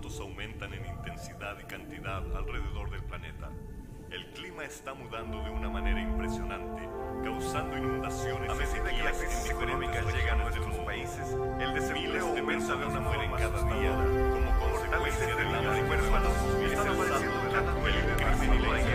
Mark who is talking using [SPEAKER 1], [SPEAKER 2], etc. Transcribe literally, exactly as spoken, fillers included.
[SPEAKER 1] terremotos aumentan en intensidad y cantidad alrededor del planeta. El clima está mudando de una manera impresionante, causando inundaciones.
[SPEAKER 2] A medida que la crisis económica llega a nuestros países, el desempleo aumenta de una
[SPEAKER 1] mueren
[SPEAKER 2] forma
[SPEAKER 1] cada día
[SPEAKER 2] asustadora.
[SPEAKER 1] como consecuencia del hambre y
[SPEAKER 2] Huérfanos,
[SPEAKER 1] es el
[SPEAKER 2] están
[SPEAKER 1] saldo
[SPEAKER 2] apareciendo
[SPEAKER 1] de la
[SPEAKER 2] cada
[SPEAKER 1] cruel
[SPEAKER 2] día
[SPEAKER 1] crimen y la
[SPEAKER 2] más